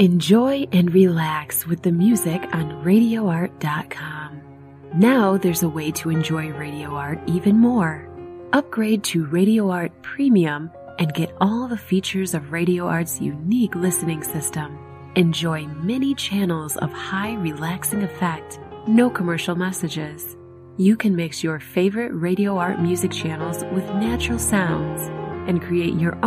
Enjoy and relax with the music on RadioArt.com. Now there's a way to enjoy Radio Art even more. Upgrade to Radio Art Premium and get all the features of Radio Art's unique listening system. Enjoy many channels of high relaxing effect, no commercial messages. You can mix your favorite Radio Art music channels with natural sounds and create your